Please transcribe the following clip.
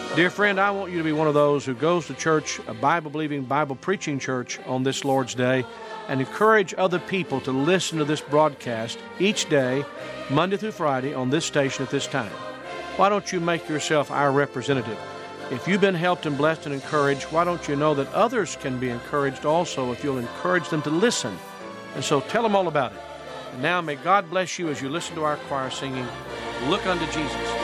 Dear friend, I want you to be one of those who goes to church, a Bible-believing, Bible-preaching church on this Lord's Day, and encourage other people to listen to this broadcast each day, Monday through Friday, on this station at this time. Why don't you make yourself our representative? If you've been helped and blessed and encouraged, why don't you know that others can be encouraged also if you'll encourage them to listen? And so tell them all about it. And now may God bless you as you listen to our choir singing, Look Unto Jesus.